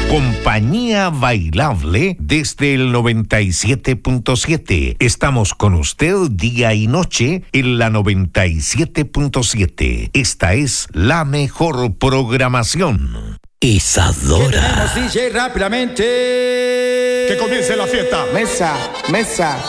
Compañía Bailable desde el 97.7. Estamos con usted día y noche en la 97.7. Esta es la mejor programación. Isadora. Tenemos DJ rápidamente. Que comience la fiesta. Mesa.